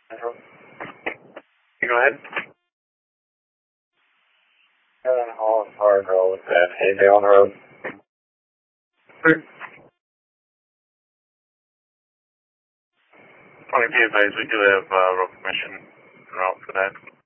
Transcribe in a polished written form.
You go ahead. Holland Hard Road and Haydale Road. Sure. 20 PFAs, we do have road commission route for that.